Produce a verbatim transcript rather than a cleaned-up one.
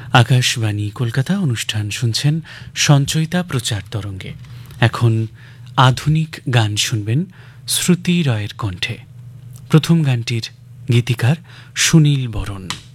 আকাশবাণী কলকাতা অনুষ্ঠান শুনছেন সঞ্চয়িতা প্রচার তরঙ্গে। এখন আধুনিক গান শুনবেন শ্রুতি রয়ের কণ্ঠে। প্রথম গানটির গীতিকার সুনীল বরণ।